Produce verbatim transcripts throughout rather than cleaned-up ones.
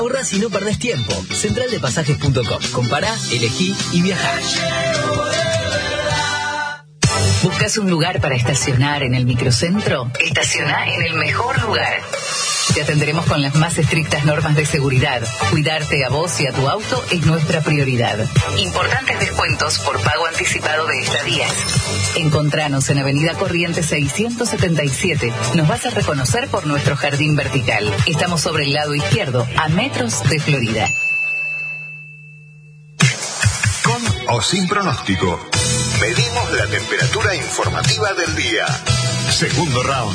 Ahorrás y no perdés tiempo. central de pasajes punto com. Compará, elegí y viajá. ¿Buscas un lugar para estacionar en el microcentro? Estaciona en el mejor lugar. Te atenderemos con las más estrictas normas de seguridad. Cuidarte a vos y a tu auto es nuestra prioridad. Importantes descuentos por pago anticipado de estadías. Encontranos en Avenida Corrientes seiscientos setenta y siete. Nos vas a reconocer por nuestro jardín vertical. Estamos sobre el lado izquierdo, a metros de Florida. Con o sin pronóstico. Medimos la temperatura informativa del día. Segundo round.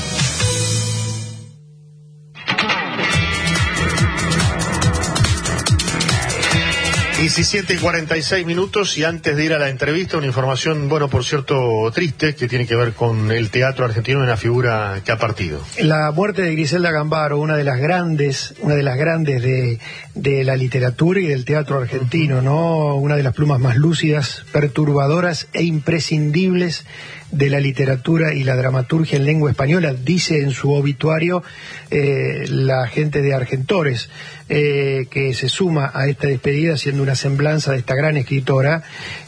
diecisiete y cuarenta y seis minutos, y antes de ir a la entrevista, una información, bueno, por cierto, triste, que tiene que ver con el teatro argentino, una figura que ha partido. La muerte de Griselda Gambaro, una de las grandes, una de las grandes de, de la literatura y del teatro argentino, ¿no? Una de las plumas más lúcidas, perturbadoras e imprescindibles de la literatura y la dramaturgia en lengua española, dice en su obituario eh, la gente de Argentores, eh, que se suma a esta despedida siendo una semblanza de esta gran escritora,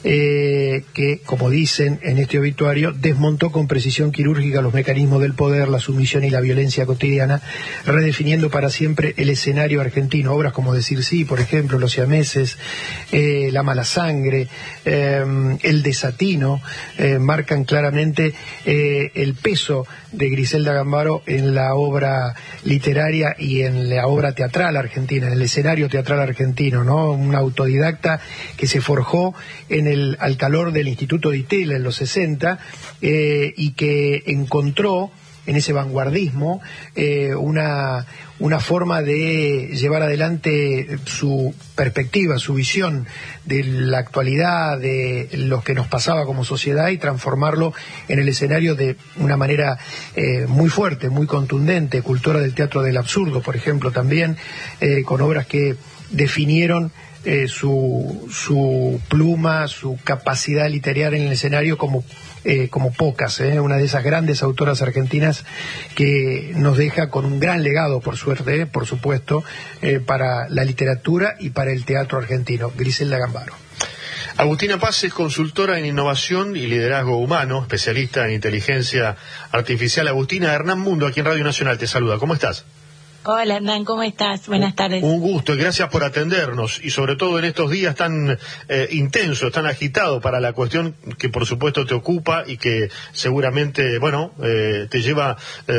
eh, que, como dicen en este obituario, desmontó con precisión quirúrgica los mecanismos del poder, la sumisión y la violencia cotidiana, redefiniendo para siempre el escenario argentino. Obras como Decir sí, por ejemplo, Los siameses, eh, La mala sangre, eh, El desatino, eh, marcan claramente Eh, el peso de Griselda Gambaro en la obra literaria y en la obra teatral argentina, en el escenario teatral argentino, ¿no? Una autodidacta que se forjó en el, al calor del Instituto de Itela en los sesenta, eh, y que encontró en ese vanguardismo eh, una, una forma de llevar adelante su perspectiva, su visión de la actualidad, de lo que nos pasaba como sociedad, y transformarlo en el escenario de una manera eh, muy fuerte, muy contundente. Cultora del teatro del absurdo, por ejemplo, también, eh, con obras que definieron eh, su, su pluma, su capacidad literaria en el escenario como Eh, como pocas, eh, una de esas grandes autoras argentinas que nos deja con un gran legado, por suerte, eh, por supuesto, eh, para la literatura y para el teatro argentino, Griselda Gambaro. Agustina Paz es consultora en innovación y liderazgo humano, especialista en inteligencia artificial. Agustina, Hernán Mundo, aquí en Radio Nacional, te saluda. ¿Cómo estás? Hola Hernán, ¿cómo estás? Buenas tardes. Un gusto y gracias por atendernos, y sobre todo en estos días tan eh, intensos, tan agitados para la cuestión que por supuesto te ocupa y que seguramente, bueno, eh, te lleva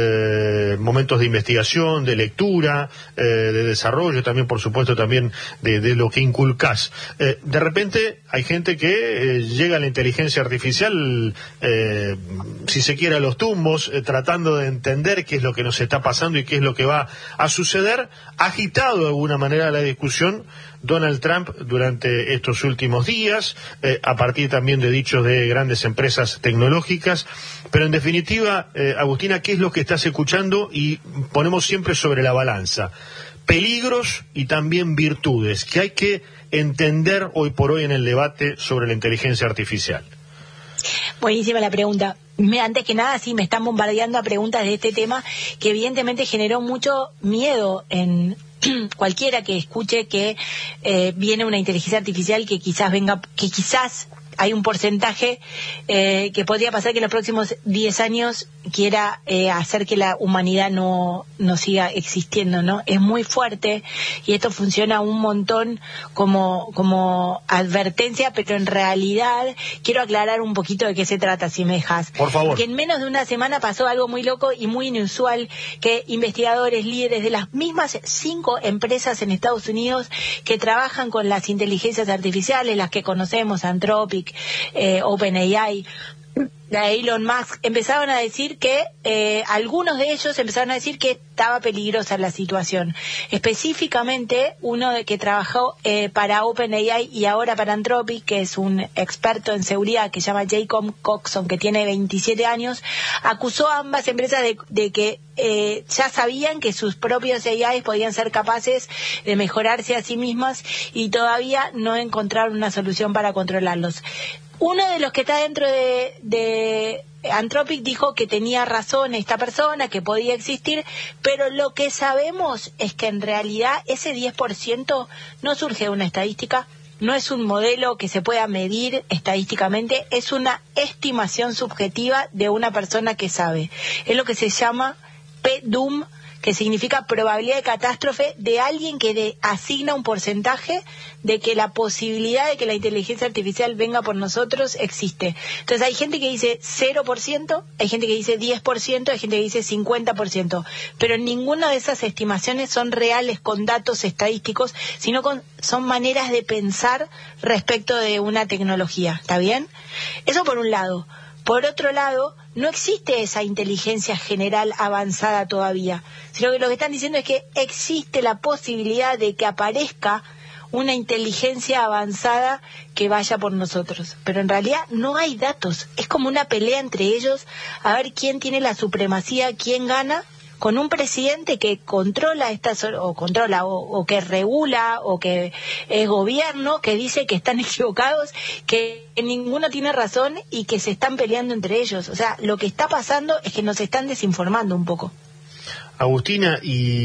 eh, momentos de investigación, de lectura, eh, de desarrollo, también por supuesto también de, de lo que inculcás. Eh, de repente hay gente que eh, llega a la inteligencia artificial, eh, si se quiere a los tumbos, eh, tratando de entender qué es lo que nos está pasando y qué es lo que va a suceder. Ha agitado de alguna manera la discusión Donald Trump durante estos últimos días, eh, a partir también de dichos de grandes empresas tecnológicas, pero en definitiva, eh, Agustina, ¿qué es lo que estás escuchando? Y ponemos siempre sobre la balanza peligros y también virtudes que hay que entender hoy por hoy en el debate sobre la inteligencia artificial. Buenísima la pregunta. Antes que nada, sí, me están bombardeando a preguntas de este tema que evidentemente generó mucho miedo en cualquiera que escuche que eh, viene una inteligencia artificial que quizás venga, que quizás hay un porcentaje eh, que podría pasar que en los próximos diez años quiera eh, hacer que la humanidad no, no siga existiendo, ¿no? Es muy fuerte y esto funciona un montón como, como advertencia, pero en realidad quiero aclarar un poquito de qué se trata, si me dejas. Por favor. Que en menos de una semana pasó algo muy loco y muy inusual, que investigadores, líderes de las mismas cinco empresas en Estados Unidos que trabajan con las inteligencias artificiales, las que conocemos, Anthropic, eh, OpenAI, de Elon Musk, empezaron a decir que eh, algunos de ellos empezaron a decir que estaba peligrosa la situación. Específicamente uno de que trabajó eh, para OpenAI y ahora para Anthropic, que es un experto en seguridad que se llama Jacob Coxon, que tiene veintisiete años, acusó a ambas empresas de, de que eh, ya sabían que sus propios A Is podían ser capaces de mejorarse a sí mismas y todavía no encontraron una solución para controlarlos. Uno de los que está dentro de, de Anthropic dijo que tenía razón esta persona, que podía existir, pero lo que sabemos es que en realidad ese diez por ciento no surge de una estadística, no es un modelo que se pueda medir estadísticamente, es una estimación subjetiva de una persona que sabe. Es lo que se llama P D U M, que significa probabilidad de catástrofe, de alguien que le asigna un porcentaje de que la posibilidad de que la inteligencia artificial venga por nosotros existe. Entonces hay gente que dice cero por ciento, hay gente que dice diez por ciento, hay gente que dice cincuenta por ciento, pero ninguna de esas estimaciones son reales con datos estadísticos, sino con, son maneras de pensar respecto de una tecnología, ¿está bien? Eso por un lado. Por otro lado, no existe esa inteligencia general avanzada todavía, sino que lo que están diciendo es que existe la posibilidad de que aparezca una inteligencia avanzada que vaya por nosotros. Pero en realidad no hay datos, es como una pelea entre ellos a ver quién tiene la supremacía, quién gana, con un presidente que controla estas o controla o, o que regula o que es gobierno, que dice que están equivocados, que ninguno tiene razón y que se están peleando entre ellos. O sea, lo que está pasando es que nos están desinformando un poco. Agustina,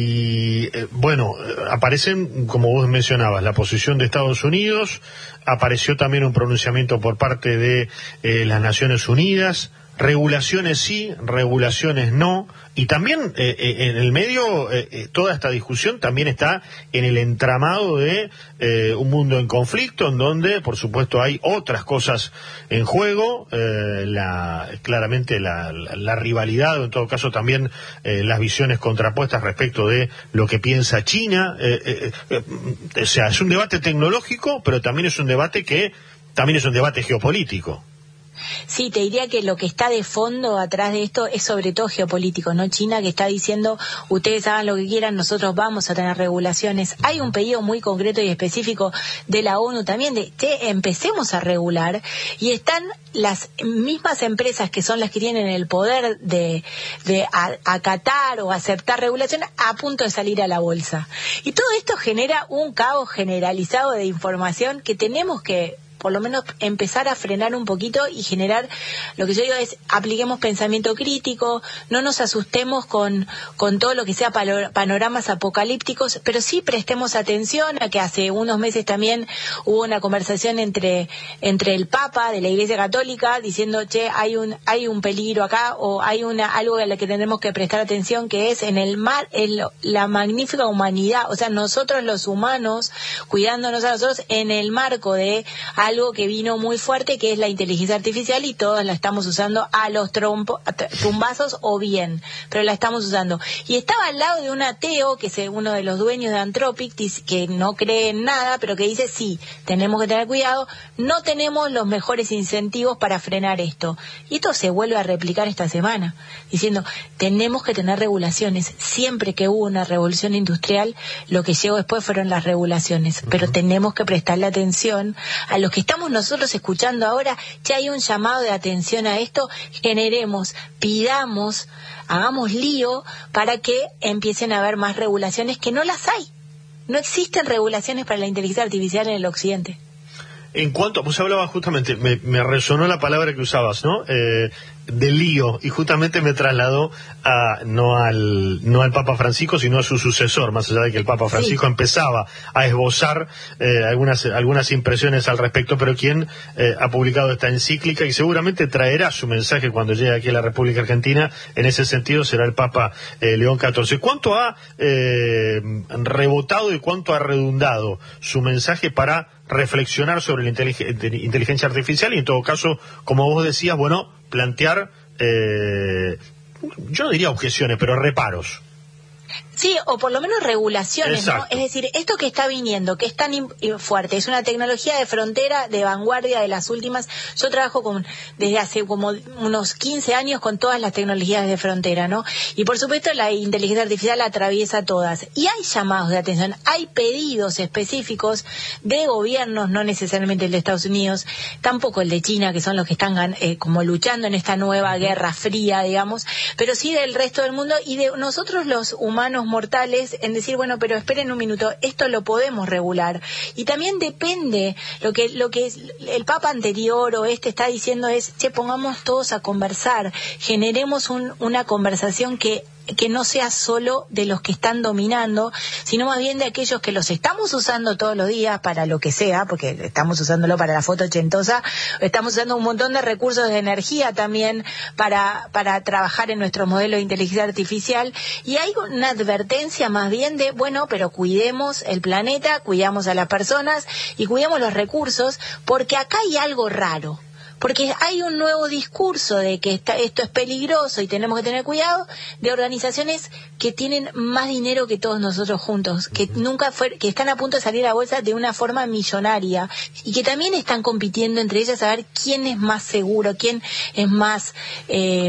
y eh, bueno, aparecen, como vos mencionabas, la posición de Estados Unidos, apareció también un pronunciamiento por parte de eh, las Naciones Unidas. Regulaciones sí, regulaciones no, y también eh, eh, en el medio eh, eh, toda esta discusión también está en el entramado de eh, un mundo en conflicto, en donde por supuesto hay otras cosas en juego, eh, la, claramente la, la, la rivalidad, o en todo caso también eh, las visiones contrapuestas respecto de lo que piensa China, eh, eh, eh, o sea, es un debate tecnológico, pero también es un debate que también es un debate geopolítico. Sí, te diría que lo que está de fondo atrás de esto es sobre todo geopolítico, ¿no? China que está diciendo, ustedes hagan lo que quieran, nosotros vamos a tener regulaciones. Hay un pedido muy concreto y específico de la ONU también de que empecemos a regular, y están las mismas empresas que son las que tienen el poder de, de acatar o aceptar regulaciones a punto de salir a la bolsa. Y todo esto genera un caos generalizado de información que tenemos que por lo menos empezar a frenar un poquito y generar, lo que yo digo es, apliquemos pensamiento crítico, no nos asustemos con, con todo lo que sea panoramas apocalípticos, pero sí prestemos atención a que hace unos meses también hubo una conversación entre, entre el Papa de la Iglesia Católica diciendo, che, hay un, hay un peligro acá, o hay una, algo a lo que tenemos que prestar atención, que es en el mar, en la magnífica humanidad, o sea, nosotros los humanos, cuidándonos a nosotros en el marco de algo que vino muy fuerte, que es la inteligencia artificial, y todos la estamos usando a los trompo, a tumbazos o bien, pero la estamos usando. Y estaba al lado de un ateo, que es uno de los dueños de Anthropic, que no cree en nada, pero que dice, sí, tenemos que tener cuidado, no tenemos los mejores incentivos para frenar esto. Y esto se vuelve a replicar esta semana, diciendo, tenemos que tener regulaciones. Siempre que hubo una revolución industrial, lo que llegó después fueron las regulaciones, pero tenemos que prestarle atención a los que estamos nosotros escuchando ahora. Ya hay un llamado de atención a esto, generemos, pidamos, hagamos lío para que empiecen a haber más regulaciones, que no las hay. No existen regulaciones para la inteligencia artificial en el occidente. En cuanto, vos hablabas justamente, me, me resonó la palabra que usabas, ¿no? Eh, de lío, y justamente me trasladó a, no al no al Papa Francisco, sino a su sucesor, más allá de que el Papa Francisco sí empezaba a esbozar eh, algunas algunas impresiones al respecto, pero quien eh, ha publicado esta encíclica y seguramente traerá su mensaje cuando llegue aquí a la República Argentina, en ese sentido será el Papa eh, León catorce. ¿Cuánto ha eh, rebotado y cuánto ha redundado su mensaje para reflexionar sobre la inteligencia artificial y, en todo caso, como vos decías, bueno, plantear, eh, yo no diría objeciones, pero reparos? Sí, o por lo menos regulaciones, exacto, ¿no? Es decir, esto que está viniendo, que es tan fuerte, es una tecnología de frontera, de vanguardia, de las últimas. Yo trabajo con desde hace como unos quince años con todas las tecnologías de frontera, ¿no? Y por supuesto la inteligencia artificial atraviesa todas. Y hay llamados de atención, hay pedidos específicos de gobiernos, no necesariamente el de Estados Unidos, tampoco el de China, que son los que están eh, como luchando en esta nueva guerra fría, digamos, pero sí del resto del mundo y de nosotros los humanos, humanos mortales en decir, bueno, pero esperen un minuto, esto lo podemos regular. Y también depende, lo que lo que el Papa anterior o este está diciendo es, che, pongamos todos a conversar, generemos un, una conversación que que no sea solo de los que están dominando, sino más bien de aquellos que los estamos usando todos los días para lo que sea, porque estamos usándolo para la foto ochentosa, estamos usando un montón de recursos de energía también para para trabajar en nuestro modelo de inteligencia artificial, y hay una advertencia más bien de, bueno, pero cuidemos el planeta, cuidamos a las personas y cuidemos los recursos, porque acá hay algo raro. Porque hay un nuevo discurso de que está, esto es peligroso y tenemos que tener cuidado, de organizaciones que tienen más dinero que todos nosotros juntos, que nunca fue, que están a punto de salir a bolsa de una forma millonaria y que también están compitiendo entre ellas a ver quién es más seguro, quién es más eh,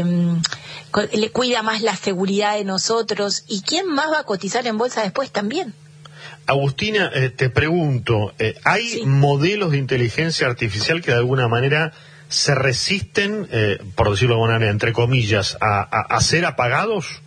le cuida más la seguridad de nosotros y quién más va a cotizar en bolsa después también. Agustina, eh, te pregunto, eh, ¿hay sí. modelos de inteligencia artificial que de alguna manera se resisten, eh, por decirlo de alguna manera, entre comillas, a, a, a ser apagados?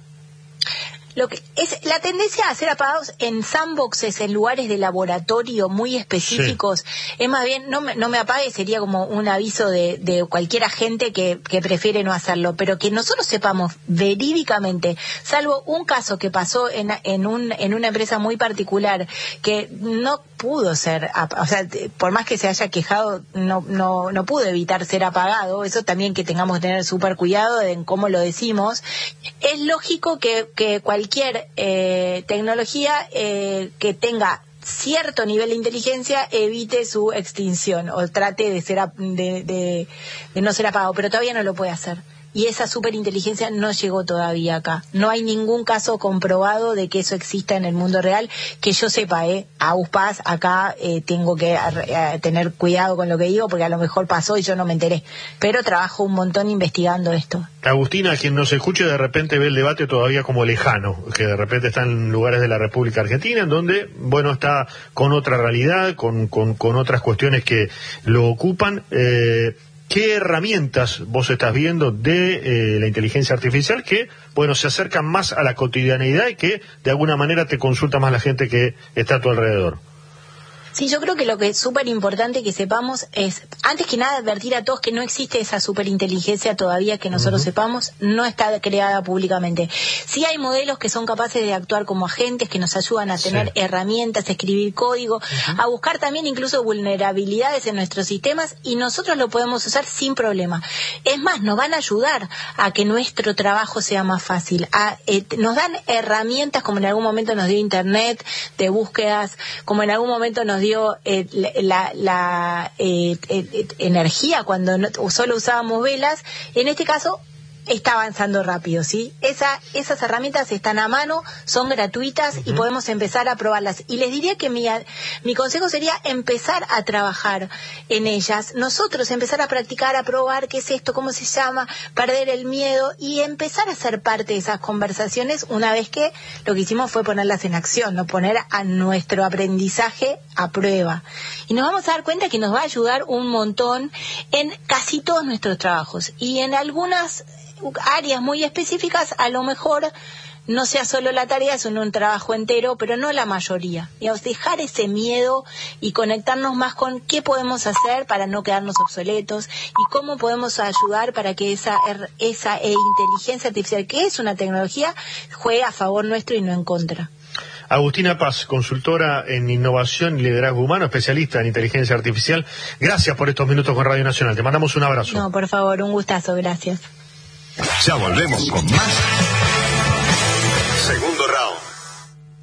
Lo que es la tendencia a ser apagados en sandboxes, en lugares de laboratorio muy específicos, sí. es más bien, no me, no me apague, sería como un aviso de, de cualquier agente que, que prefiere no hacerlo, pero que nosotros sepamos verídicamente, salvo un caso que pasó en, en, un, en una empresa muy particular, que no pudo ser, o sea, por más que se haya quejado, no, no, no pudo evitar ser apagado, eso también que tengamos que tener súper cuidado en cómo lo decimos. Es lógico que, que cualquier Cualquier eh, tecnología eh, que tenga cierto nivel de inteligencia evite su extinción o trate de ser de, de, de no ser apagado, pero todavía no lo puede hacer. Y esa superinteligencia no llegó todavía acá. No hay ningún caso comprobado de que eso exista en el mundo real, que yo sepa, ¿eh? A Uspaz, acá eh, tengo que eh, tener cuidado con lo que digo, porque a lo mejor pasó y yo no me enteré. Pero trabajo un montón investigando esto. Agustina, quien nos escuche de repente ve el debate todavía como lejano, que de repente está en lugares de la República Argentina, en donde, bueno, está con otra realidad, con, con, con otras cuestiones que lo ocupan. Eh, ¿Qué herramientas vos estás viendo de eh, la inteligencia artificial que, bueno, se acercan más a la cotidianeidad y que de alguna manera te consulta más la gente que está a tu alrededor? Sí, yo creo que lo que es súper importante que sepamos es, antes que nada, advertir a todos que no existe esa superinteligencia todavía que nosotros uh-huh. sepamos, no está creada públicamente. Sí hay modelos que son capaces de actuar como agentes, que nos ayudan a tener sí. herramientas, a escribir código, uh-huh. a buscar también incluso vulnerabilidades en nuestros sistemas, y nosotros lo podemos usar sin problema. Es más, nos van a ayudar a que nuestro trabajo sea más fácil. A, eh, nos dan herramientas, como en algún momento nos dio Internet, de búsquedas, como en algún momento nos dio eh, la, la eh, eh, energía cuando no, solo usábamos velas. En este caso está avanzando rápido, ¿sí? Esa, esas herramientas están a mano, son gratuitas uh-huh. y podemos empezar a probarlas. Y les diría que mi, mi consejo sería empezar a trabajar en ellas, nosotros empezar a practicar, a probar qué es esto, cómo se llama, perder el miedo y empezar a ser parte de esas conversaciones una vez que lo que hicimos fue ponerlas en acción, no poner a nuestro aprendizaje a prueba. Y nos vamos a dar cuenta que nos va a ayudar un montón en casi todos nuestros trabajos y en algunas áreas muy específicas a lo mejor no sea solo la tarea, sino un trabajo entero, pero no la mayoría. Digamos, dejar ese miedo y conectarnos más con qué podemos hacer para no quedarnos obsoletos y cómo podemos ayudar para que esa, esa e inteligencia artificial, que es una tecnología, juegue a favor nuestro y no en contra. Agustina Paz, consultora en innovación y liderazgo humano, especialista en inteligencia artificial. Gracias por estos minutos con Radio Nacional. Te mandamos un abrazo. No, por favor, un gustazo, gracias. Ya volvemos con más